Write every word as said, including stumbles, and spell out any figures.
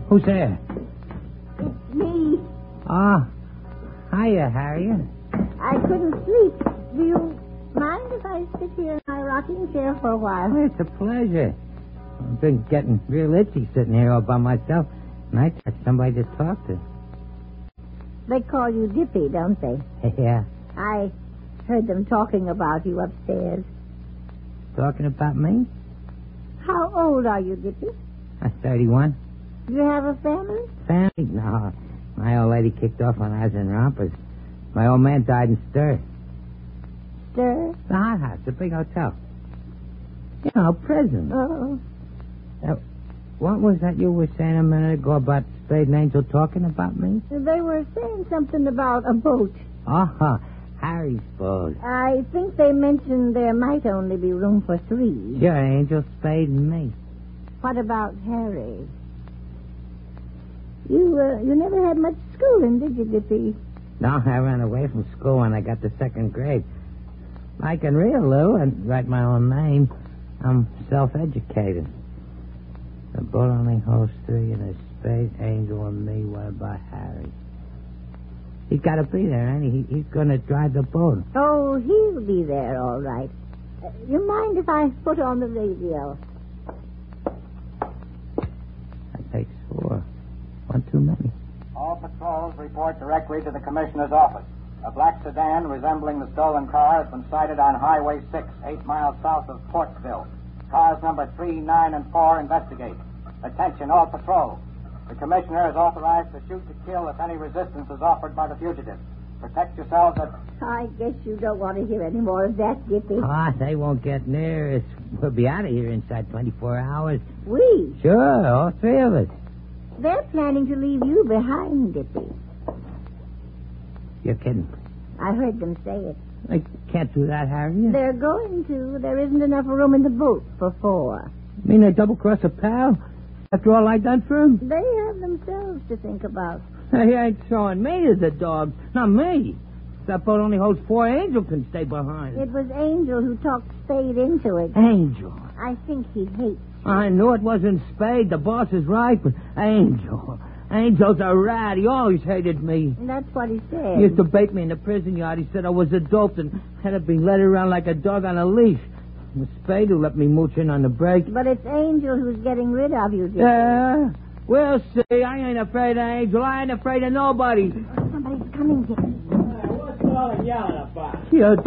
Who's there? It's me. Ah, hiya, Harriet. I couldn't sleep. Do you mind if I sit here in my rocking chair for a while? Oh, it's a pleasure. I've been getting real itchy sitting here all by myself, and I got somebody to talk to. They call you Dippy, don't they? Yeah. I heard them talking about you upstairs. Talking about me? How old are you, Dippy? I'm thirty-one. Do you have a family? Family? No. My old lady kicked off when I was in rompers. My old man died in Stir. Stir? The hot house, the big hotel. You know, prison. Oh. Uh, what was that you were saying a minute ago about Spade and Angel talking about me? They were saying something about a boat. Oh, Harry's boat. I think they mentioned there might only be room for three. Sure, Angel, Spade, and me. What about Harry? You, uh, you never had much schooling, did you, Dippy? No, I ran away from school when I got to second grade. I can read, Lou, and write my own name. I'm self-educated. The boat only holds three, and a Spade, Angel, and me. What about Harry? He's got to be there, ain't he? He's going to drive the boat. Oh, he'll be there, all right. Uh, you mind if I put on the radio? That takes four. One too many. All patrols report directly to the commissioner's office. A black sedan resembling the stolen car has been sighted on Highway six, eight miles south of Portsville. Cars number three, nine, and four investigate. Attention, all patrols. The commissioner is authorized to shoot to kill if any resistance is offered by the fugitive. Protect yourselves at... I guess you don't want to hear any more of that, Dippy. Ah, they won't get near us. We'll be out of here inside twenty-four hours. We? Sure, all three of us. They're planning to leave you behind, Dippy. You're kidding. I heard them say it. I can't do that, Harry. They're going to. There isn't enough room in the boat for four. You mean they double-cross a pal? After all I done for him? They have themselves to think about. He ain't throwing me as a dog. Not me. That boat only holds four. Angel can stay behind. It was Angel who talked Spade into it. Angel. I think he hates you. I knew it wasn't Spade. The boss is right, but Angel. Angel's a rat. He always hated me. That's what he said. He used to bait me in the prison yard. He said I was a dope and had to be led around like a dog on a leash. It was Spade who let me mooch in on the break. But it's Angel who's getting rid of you, Dick. Yeah? We'll see. I ain't afraid of Angel. I ain't afraid of nobody. Somebody's coming, Dick. Hey, what's all the yelling about? You